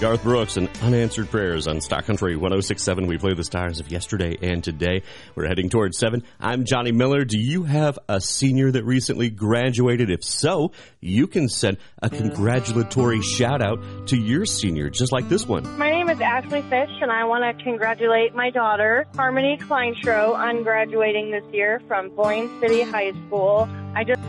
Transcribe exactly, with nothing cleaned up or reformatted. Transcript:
Garth Brooks and Unanswered Prayers on Stock Country one oh six point seven. We play the stars of yesterday and today. We're heading towards seven. I'm Johnny Miller. Do you have a senior that recently graduated? If so, you can send a congratulatory shout out to your senior, just like this one. My name is Ashley Fish, and I want to congratulate my daughter, Harmony Kleinstro, on graduating this year from Boyne City High School. I just